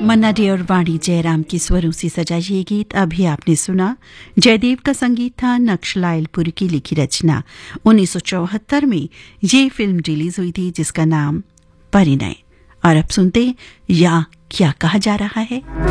मन्ना day और वाणी जयराम के स्वरों से सजा ये गीत अभी आपने सुना। जयदेव का संगीत था, नक्शलाइलपुर की लिखी रचना। 1974 में ये फिल्म रिलीज हुई थी जिसका नाम परिणय। और अब सुनते या क्या कहा जा रहा है।